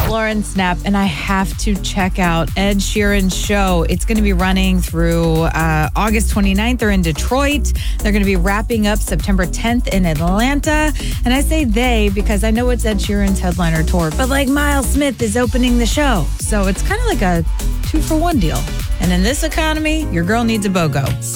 Lauren Snap, and I have to check out Ed Sheeran's show. It's going to be running through August 29th. They're in Detroit. They're going to be wrapping up September 10th in Atlanta. And I say they because I know it's Ed Sheeran's headliner tour, but like Miles Smith is opening the show. So it's kind of like a 2-for-1 deal. And in this economy, your girl needs a BOGO.